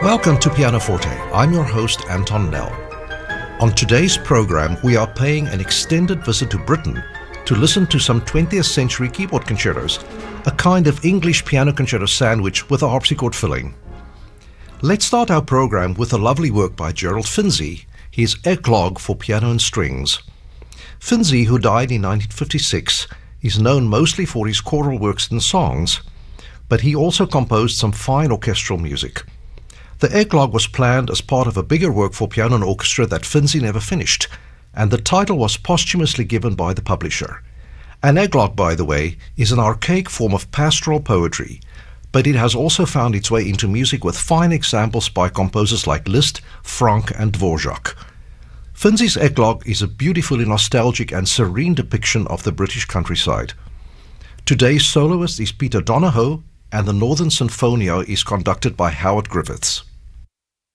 Welcome to Pianoforte. I'm your host, Anton Nell. On today's program, we are paying an extended visit to Britain to listen to some 20th century keyboard concertos, a kind of English piano concerto sandwich with a harpsichord filling. Let's start our program with a lovely work by Gerald Finzi, his Eclogue for Piano and Strings. Finzi, who died in 1956, is known mostly for his choral works and songs, but he also composed some fine orchestral music. The Eclogue was planned as part of a bigger work for piano and orchestra that Finzi never finished, and the title was posthumously given by the publisher. An Eclogue, by the way, is an archaic form of pastoral poetry, but it has also found its way into music with fine examples by composers like Liszt, Franck and Dvorak. Finzi's Eclogue is a beautifully nostalgic and serene depiction of the British countryside. Today's soloist is Peter Donahoe, and the Northern Sinfonia is conducted by Howard Griffiths.